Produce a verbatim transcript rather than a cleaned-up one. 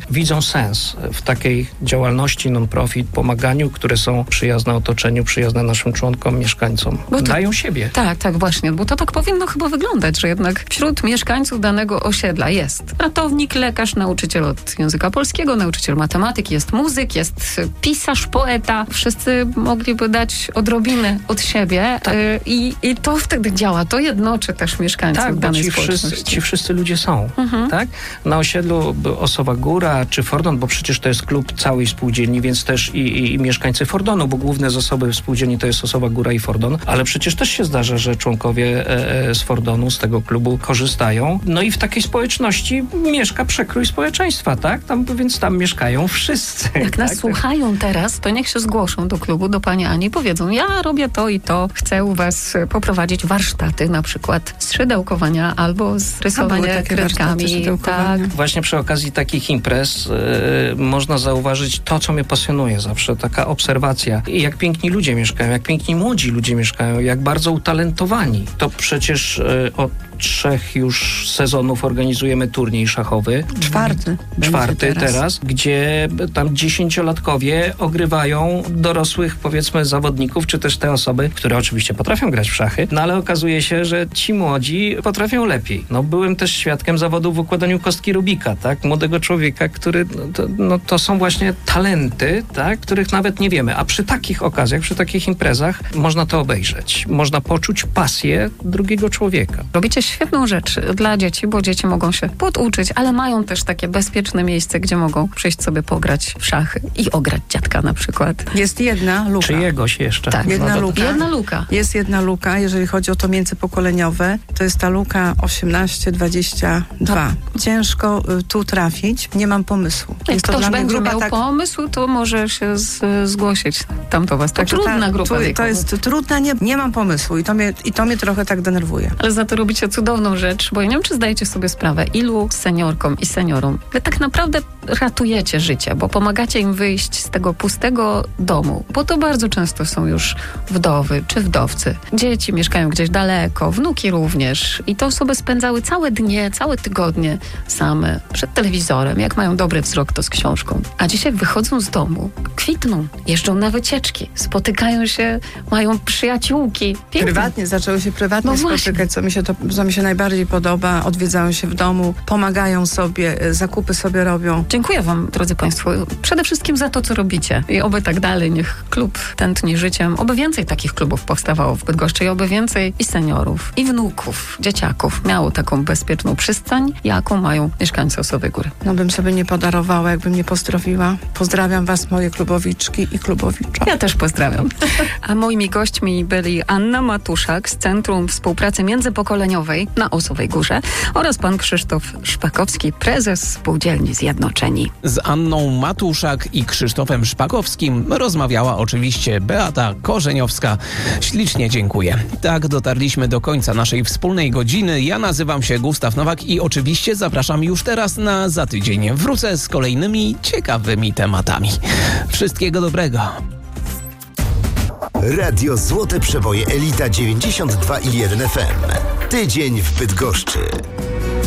widzą sens w takiej działalności non-profit, pomaganiu, które są przyjazne otoczeniu, przyjazne naszym członkom, mieszkańcom. To, dają siebie. Tak, tak, właśnie, bo to tak powinno chyba wyglądać, że jednak wśród mieszkańców danego osiedla jest ratownik, lekarz, nauczyciel od języka polskiego, nauczyciel matematyki, jest muzyk, jest pisarz, poeta. Wszyscy mogliby dać odrobinę od siebie tak. y, i, i to wtedy działa. To jednoczy też mieszkańców tak, danej ci społeczności. Wszyscy, ci wszyscy ludzie są. Mhm. Tak? Na osiedlu Osowa Góra czy Fordon, bo przecież to jest klub całej spółdzielni, więc też i, i, i mieszkańcy Fordonu, bo główne zasoby w spółdzielni to jest Osowa Góra i Fordon, ale przecież też się zdarza, że członkowie e, z Fordonu, z tego klubu korzystają. No i w takiej społeczności mieszka przekrój społeczeństwa, tak? Tam, więc tam mieszkają wszyscy. Jak tak? nas słuchają teraz, to niech się zgłoszą do klubu, do pani Ani i powiedzą, ja robię to i to, chcę u was poprowadzić warsztaty, na przykład z szydełkowania albo z rysowania kredkami. Tak. Właśnie przy okazji takich imprez yy, można zauważyć to, co mnie pasjonuje zawsze, taka obserwacja. I jak piękni ludzie mieszkają, jak piękni młodzi ludzie mieszkają, jak bardzo utalentowani. To przecież yy, od trzech już sezonów organizujemy turniej szachowy. Czwarty. Czwarty teraz. teraz, gdzie tam dziesięciolatkowie ogrywają dorosłych, powiedzmy, zawodników, czy też te osoby, które oczywiście potrafią grać w szachy, no ale okazuje się, że ci młodzi potrafią lepiej. No byłem też świadkiem zawodów w układaniu kostki Rubika, tak? Młodego człowieka, który, no to, no, to są właśnie talenty, tak? Których nawet nie wiemy, a przy takich okazjach, przy takich imprezach można to obejrzeć. Można poczuć pasję drugiego człowieka. Robicie świetną rzecz dla dzieci, bo dzieci mogą się poduczyć, ale mają też takie bezpieczne miejsce, gdzie mogą przyjść sobie pograć w szachy i ograć dziadka na przykład. Jest jedna luka. Czyjegoś jeszcze. Tak, jedna no, luka. Jedna luka. Jest jedna luka, jeżeli chodzi o to międzypokoleniowe, to jest ta luka osiemnaście dwadzieścia dwa. No. Ciężko y, tu trafić, nie mam pomysłu. Jak jest to ktoś dla mnie będzie grupa miał tak... pomysł, to może się z, zgłosić tam do was. To Także trudna ta, grupa tu, wiekowa. To jest trudna, nie, nie mam pomysłu i to, mnie, i to mnie trochę tak denerwuje. Ale za to robicie cudowną rzecz, bo ja nie wiem, czy zdajecie sobie sprawę, ilu seniorkom i seniorom wy tak naprawdę ratujecie życie, bo pomagacie im wyjść z tego pustego domu, bo to bardzo często są już wdowy czy wdowcy. Dzieci mieszkają gdzieś daleko, wnuki również i te osoby spędzały całe dnie, całe tygodnie same przed telewizorem. Jak mają dobry wzrok, to z książką. A dzisiaj wychodzą z domu, kwitną, jeżdżą na wycieczki, spotykają się, mają przyjaciółki. Pięknie. Prywatnie, zaczęły się prywatnie no spotykać, co mi, się to, co mi się najbardziej podoba. Odwiedzają się w domu, pomagają sobie, zakupy sobie robią. Dziękuję wam, drodzy państwo, przede wszystkim za to, co robicie. I oby tak dalej, niech klub tętni życiem. Oby więcej takich klubów powstawało w Bydgoszczy i oby więcej i seniorów, i wnuków, dzieciaków miało taką bezpieczną przystań, jaką mają mieszkańcy Osowej Góry. No bym sobie nie podarowała, jakbym nie pozdrowiła. Pozdrawiam was, moje klubowiczki i klubowicza. Ja też pozdrawiam. A moimi gośćmi byli Anna Matuszak z Centrum Współpracy Międzypokoleniowej na Osowej Górze oraz pan Krzysztof Szpakowski, prezes Spółdzielni Zjednoczeni. Z Anną Matuszak i Krzysztofem Szpakowskim rozmawiała oczywiście Beata Korzeniowska. Ślicznie dziękuję. Tak dotarliśmy do końca naszej wspólnej godziny. Ja nazywam się Gustaw Nowak i oczywiście zapraszam już teraz na za tydzień. Wrócę z kolejnymi ciekawymi tematami. Wszystkiego dobrego. Radio Złote Przeboje Elita dziewięćdziesiąt dwa i jeden F M. Tydzień w Bydgoszczy.